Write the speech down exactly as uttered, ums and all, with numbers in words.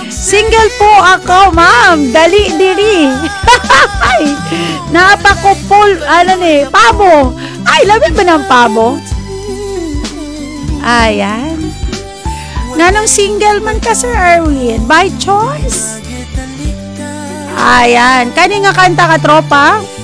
Single po ako, ma'am. Dali, diri. Napakupol, ano ni, pabo. Ay, labi ba ng pabo? Ayan. Nanong single man ka, Sir Erwin? By choice? Ayan. Kani nga kanta ka, tropa?